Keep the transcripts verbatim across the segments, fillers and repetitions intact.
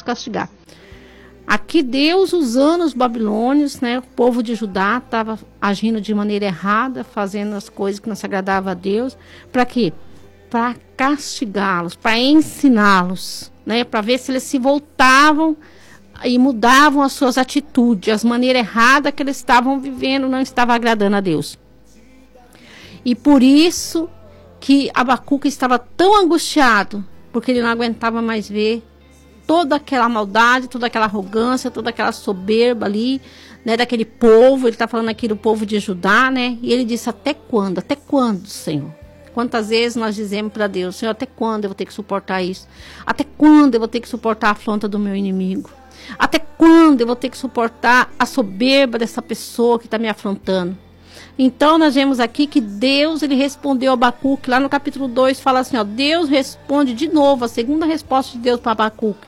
castigar. Aqui Deus usando os babilônios, né? O povo de Judá estava agindo de maneira errada, fazendo as coisas que não se agradavam a Deus. Para quê? Para castigá-los, para ensiná-los, né? Para ver se eles se voltavam e mudavam as suas atitudes, as maneiras erradas que eles estavam vivendo não estavam agradando a Deus. E por isso que Abacuque estava tão angustiado, porque ele não aguentava mais ver toda aquela maldade, toda aquela arrogância, toda aquela soberba ali, né, daquele povo. Ele está falando aqui do povo de Judá, né? E ele disse: até quando? Até quando, Senhor? Quantas vezes nós dizemos para Deus: Senhor, até quando eu vou ter que suportar isso? Até quando eu vou ter que suportar a afronta do meu inimigo? Até quando eu vou ter que suportar a soberba dessa pessoa que está me afrontando? Então nós vemos aqui que Deus, ele respondeu a Abacuque, lá no capítulo dois, fala assim, ó, Deus responde de novo, a segunda resposta de Deus para Abacuque.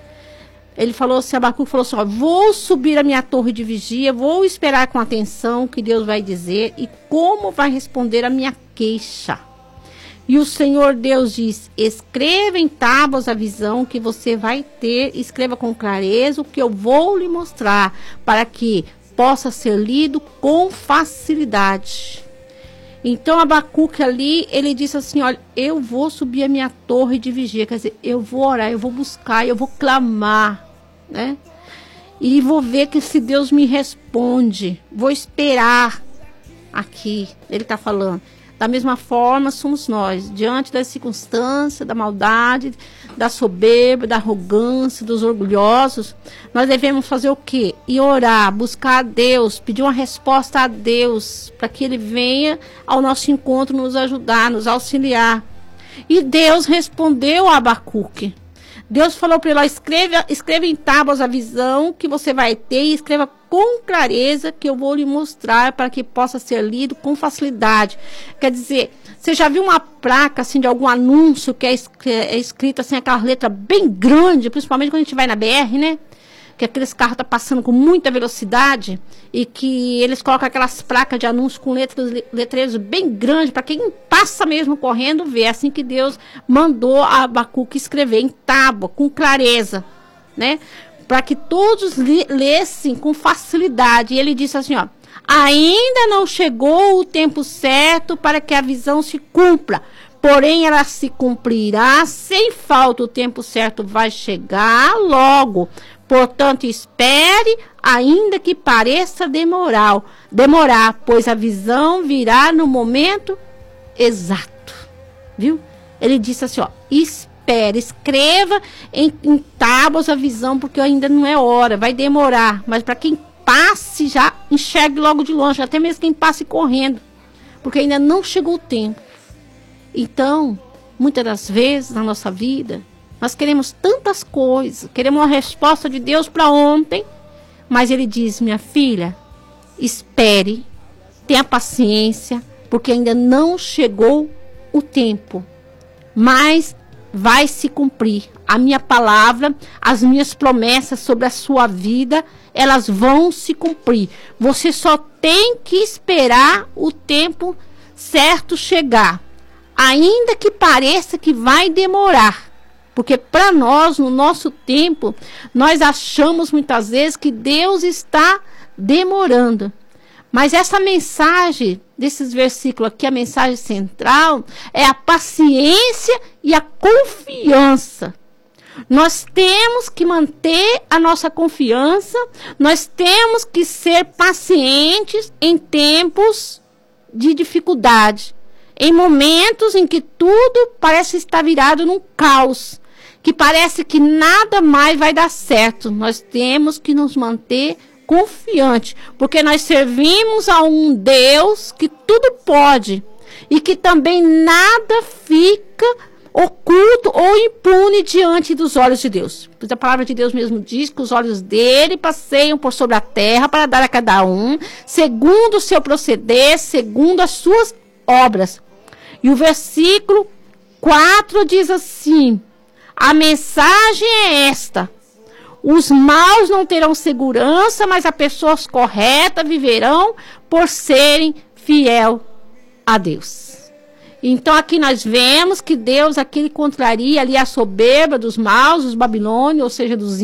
Ele falou assim, Abacuque falou assim, ó, vou subir a minha torre de vigia, vou esperar com atenção o que Deus vai dizer e como vai responder a minha queixa. E o Senhor Deus diz, escreva em tábuas a visão que você vai ter, escreva com clareza o que eu vou lhe mostrar, para que possa ser lido com facilidade. Então Abacuque ali, ele disse assim, olha, eu vou subir a minha torre de vigia, quer dizer, eu vou orar, eu vou buscar, eu vou clamar, né? E vou ver que se Deus me responde, vou esperar aqui, ele está falando. Da mesma forma somos nós, diante das circunstâncias, da maldade, da soberba, da arrogância, dos orgulhosos, nós devemos fazer o quê? Ir orar, buscar a Deus, pedir uma resposta a Deus, para que Ele venha ao nosso encontro nos ajudar, nos auxiliar. E Deus respondeu a Abacuque. Deus falou para ele, escreva, escreva em tábuas a visão que você vai ter e escreva com clareza que eu vou lhe mostrar para que possa ser lido com facilidade. Quer dizer, você já viu uma placa assim de algum anúncio que é, escrita, é escrita assim, aquela letra bem grande, principalmente quando a gente vai na B R, né? Que aqueles carros estão tá passando com muita velocidade e que eles colocam aquelas placas de anúncio com letras, letreiros bem grandes, para quem passa mesmo correndo ver. É assim que Deus mandou a Abacuque escrever em tábua, com clareza, né? Para que todos lessem com facilidade. E ele disse assim, ó, ainda não chegou o tempo certo para que a visão se cumpra, porém ela se cumprirá sem falta, o tempo certo vai chegar logo. Portanto, espere, ainda que pareça demorar, demorar, pois a visão virá no momento exato. Viu? Ele disse assim, ó, espere, escreva em, em tábuas a visão, porque ainda não é hora, vai demorar. Mas para quem passe, já enxergue logo de longe, até mesmo quem passe correndo, porque ainda não chegou o tempo. Então, muitas das vezes na nossa vida, nós queremos tantas coisas, queremos uma resposta de Deus para ontem, mas Ele diz, minha filha, espere, tenha paciência, porque ainda não chegou o tempo, mas vai se cumprir. A minha palavra, as minhas promessas sobre a sua vida, elas vão se cumprir. Você só tem que esperar o tempo certo chegar, ainda que pareça que vai demorar. Porque para nós, no nosso tempo, nós achamos muitas vezes que Deus está demorando. Mas essa mensagem, desses versículos aqui, a mensagem central, é a paciência e a confiança. Nós temos que manter a nossa confiança, nós temos que ser pacientes em tempos de dificuldade. Em momentos em que tudo parece estar virado num caos, que parece que nada mais vai dar certo, nós temos que nos manter confiantes, porque nós servimos a um Deus que tudo pode e que também nada fica oculto ou impune diante dos olhos de Deus. Pois a palavra de Deus mesmo diz que os olhos dele passeiam por sobre a terra para dar a cada um, segundo o seu proceder, segundo as suas obras. E o versículo quatro diz assim, a mensagem é esta, os maus não terão segurança, mas as pessoas corretas viverão por serem fiel a Deus. Então aqui nós vemos que Deus aqui contraria ali a soberba dos maus, os babilônios, ou seja, dos